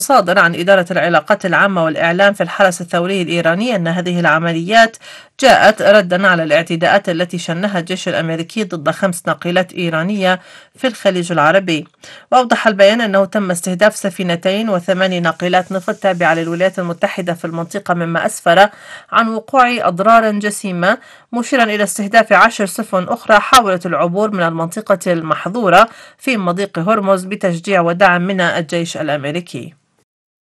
مصادر عن إدارة العلاقات العامة والإعلام في الحرس الثوري الإيراني أن هذه العمليات جاءت ردا على الاعتداءات التي شنها الجيش الأمريكي ضد 5 ناقلات إيرانية في الخليج العربي. وأوضح البيان أنه تم استهداف سفينتين و8 ناقلات نفط تابعة للولايات المتحدة في المنطقة، مما أسفر عن وقوع أضرار جسيمة، مشيرا إلى استهداف 10 سفن أخرى حاولت العبور من المنطقة المحظورة في مضيق هرمز بتشجيع ودعم من الجيش الأمريكي.